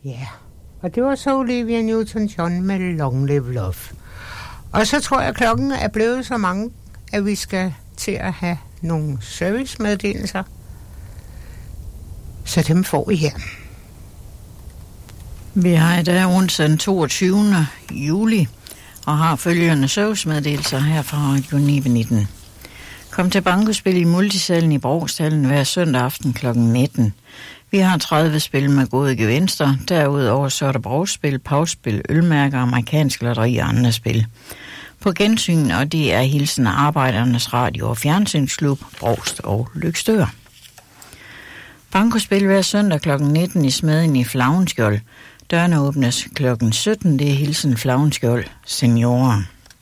Ja, og det var så Olivia Newton-John med Long Live Love. Og så tror jeg, klokken er blevet så mange, at vi skal til at have nogle servicemeddelelser. Så dem får vi her. Vi har i dag onsdag den 22. juli og har følgende servicemeddelelser her fra Radio 919. Kom til bankospil i Multisalen i Brogstallen hver søndag aften kl. 19. Vi har 30 spil med gode gevinster. Derudover så er der brugspil, pausspil, ølmærker, amerikansk lotteri og andre spil. På gensyn, og det er hilsen af Arbejdernes Radio- og Fjernsynsklub, Brogst og Løgstør. Bankospil hver søndag kl. 19 i Smeden i Flagenskjold. Dørene åbnes kl. 17. Det er hilsen Flagenskjold Seniorer.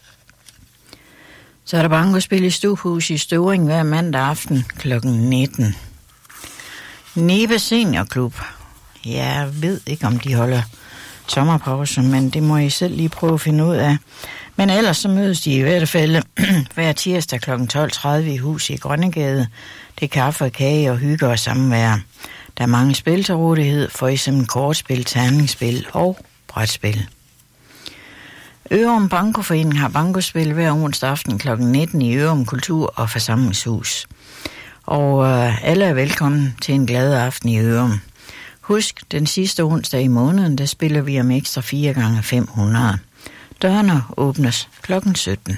Så er der bankospil i Stuehus i Støvring hver mandag aften kl. 19. Nibe Seniorklub. Jeg ved ikke, om de holder sommerpause, men det må I selv lige prøve at finde ud af. Men ellers så mødes de i hvert fald hver tirsdag kl. 12.30 i hus i Grønnegade. Det er kaffe og kage og hygge og samvær. Der er mange spil til rådighed, for eksempel kortspil, terningsspil og brætspil. Ørum Bankoforening har bankospil hver onsdag aften kl. 19 i Ørum Kultur- og Forsamlingshus. Og alle er velkommen til en glad aften i Ørum. Husk, den sidste onsdag i måneden, der spiller vi om ekstra 4x500. Dørene åbnes kl. 17.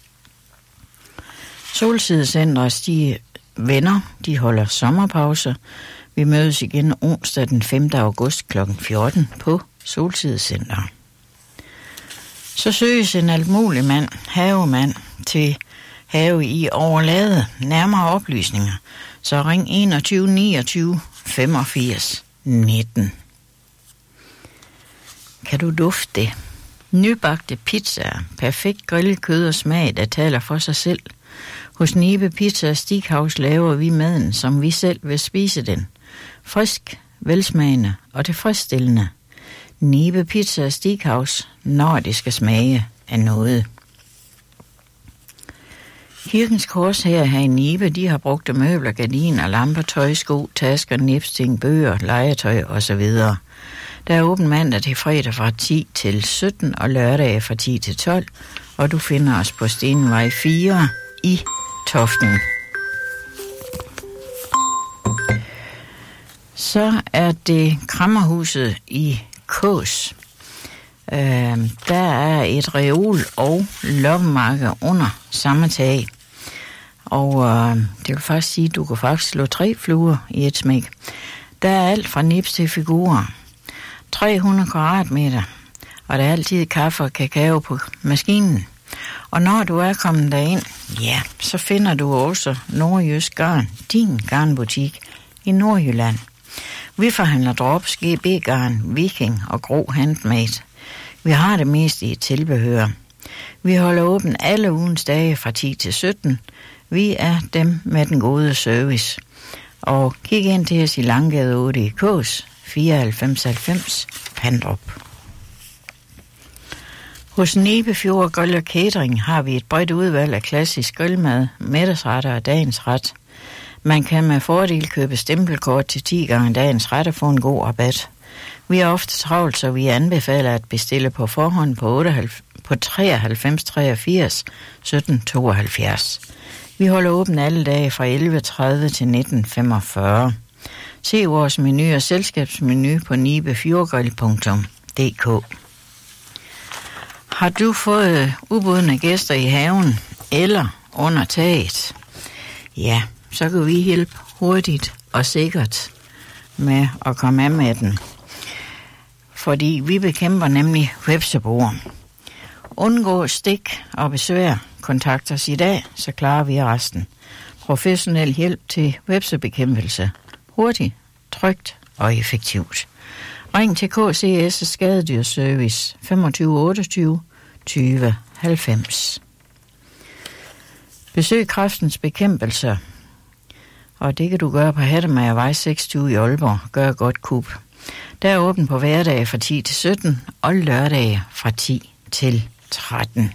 Solsidecenters, de venner, de holder sommerpause. Vi mødes igen onsdag den 5. august kl. 14 på Solsidecenter. Så søges en altmulig mand, havemand, til have i Overlade. Nærmere oplysninger, så ring 21 29 85 19. Kan du dufte det? Nybagte pizzaer, perfekt grillet kød og smag, der taler for sig selv. Hos Nibe Pizza og Steakhouse laver vi maden, som vi selv vil spise den. Frisk, velsmagende og tilfredsstillende. Nibe Pizza og Steakhouse, når det skal smage af noget. Kirkens Kors her i Nibe, de har brugt møbler, gardiner, lamper, tøj, sko, tasker, nipsting, bøger, legetøj osv. Der er åben mandag til fredag fra 10 til 17 og lørdag fra 10 til 12, og du finder os på Stenvej 4 i Toften. Så er det Krammerhuset i Kås. Der er et reol og loppemarked under samme tag. Og det vil faktisk sige, at du kan faktisk slå 3 fluer i et smæk. Der er alt fra nips til figurer. 300 kvadratmeter. Og der er altid kaffe og kakao på maskinen. Og når du er kommet derind, ja, så finder du også Nordjysk Garn, din garnbutik i Nordjylland. Vi forhandler drops, GB-garn, Viking og Grå Handmade. Vi har det meste i tilbehør. Vi holder åben alle ugens dage fra 10 til 17. Vi er dem med den gode service. Og kig ind til os i Langgade 8 i Kås, 9490 Pandrup. Hos Nebefjord Grill og Catering har vi et bredt udvalg af klassisk grillmad, middagsretter og dagens ret. Man kan med fordel købe stempelkort til 10 gange dagens ret og få en god rabat. Vi er ofte travlt, så vi anbefaler at bestille på forhånd på 93 83 17 72. Vi holder åben alle dage fra 11.30 til 19.45. Se vores menu og selskabsmenu på nibefjordgrill.dk. Har du fået ubudne gæster i haven eller under taget? Ja, så kan vi hjælpe hurtigt og sikkert med at komme af med den. Fordi vi bekæmper nemlig hvepseboer. Undgå stik og besvær. Kontakt os i dag, så klarer vi resten. Professionel hjælp til hvepsebekæmpelse. Hurtigt, trygt og effektivt. Ring til KCS Skadedyrservice 25 28 20 90. Besøg Kræftens Bekæmpelse, og det kan du gøre på Hattemagervej 26 i Aalborg. Gør godt kub. Der er åben på hverdage fra 10 til 17 og lørdage fra 10 til 13.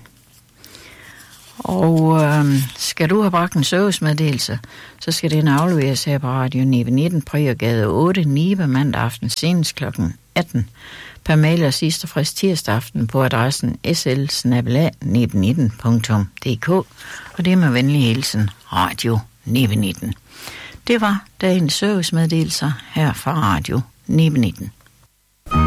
Og skal du have bragt en servicemeddelelse, så skal den afleveres her på Radio 919 Priorgade 8 Nibe mandag aften senest kl. 18 per mail og sidste frist tirsdag aften på adressen sl@neb19.dk, og det er med venlig hilsen Radio Neb19. Det var dagens servicemeddelelser her fra Radio Neb19.